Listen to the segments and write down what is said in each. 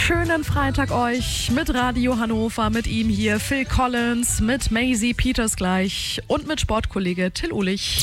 Schönen Freitag euch mit Radio Hannover, mit ihm hier Phil Collins, mit Maisie Peters gleich und mit Sportkollege Till Uhlich.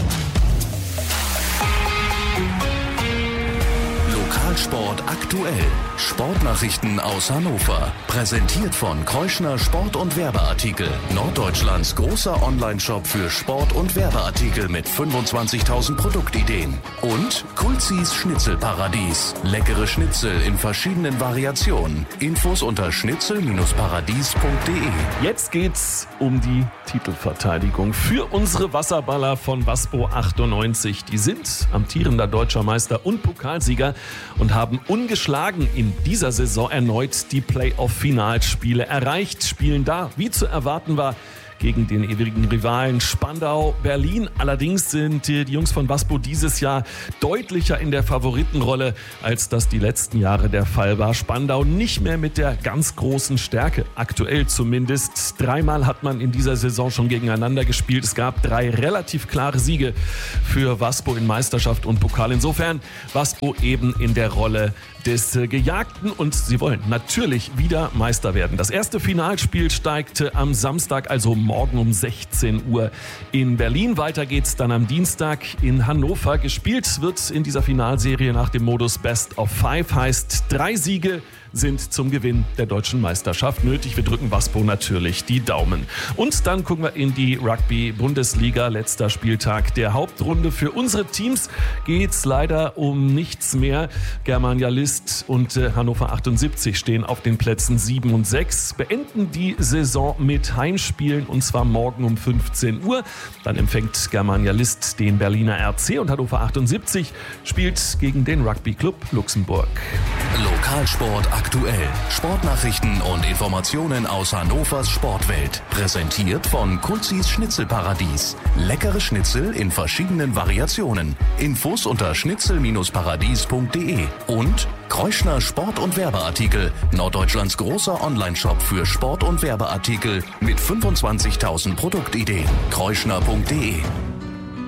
Lokalsport aktuell. Sportnachrichten aus Hannover. Präsentiert von Kreuschner Sport- und Werbeartikel. Norddeutschlands großer Onlineshop für Sport- und Werbeartikel mit 25.000 Produktideen. Und Kulzis Schnitzelparadies. Leckere Schnitzel in verschiedenen Variationen. Infos unter schnitzel-paradies.de. Jetzt geht's um die Titelverteidigung für unsere Wasserballer von Waspo 98. Die sind amtierender deutscher Meister und Pokalsieger und haben ungeschlagen in dieser Saison erneut die Playoff-Finalspiele erreicht, spielen da, wie zu erwarten war, gegen den ewigen Rivalen Spandau Berlin. Allerdings sind die Jungs von Waspo dieses Jahr deutlicher in der Favoritenrolle, als das die letzten Jahre der Fall war. Spandau nicht mehr mit der ganz großen Stärke, aktuell zumindest. 3-mal hat man in dieser Saison schon gegeneinander gespielt. Es gab 3 relativ klare Siege für Waspo in Meisterschaft und Pokal. Insofern Waspo eben in der Rolle des Gejagten und sie wollen natürlich wieder Meister werden. Das erste Finalspiel steigt am Samstag, also morgen um 16 Uhr in Berlin. Weiter geht's dann am Dienstag in Hannover. Gespielt wird in dieser Finalserie nach dem Modus Best of 5, heißt 3 Siege sind zum Gewinn der deutschen Meisterschaft nötig. Wir drücken Waspo natürlich die Daumen. Und dann gucken wir in die Rugby-Bundesliga. Letzter Spieltag der Hauptrunde. Für unsere Teams geht's leider um nichts mehr. Germania List und Hannover 78 stehen auf den Plätzen 7 und 6. Beenden die Saison mit Heimspielen und zwar morgen um 15 Uhr. Dann empfängt Germania List den Berliner RC und Hannover 78 spielt gegen den Rugby Club Luxemburg. Lokalsport aktuell. Sportnachrichten und Informationen aus Hannovers Sportwelt. Präsentiert von Kulzis Schnitzelparadies. Leckere Schnitzel in verschiedenen Variationen. Infos unter schnitzel-paradies.de. Und Kreuschner Sport- und Werbeartikel. Norddeutschlands großer Onlineshop für Sport- und Werbeartikel mit 25.000 Produktideen. kreuschner.de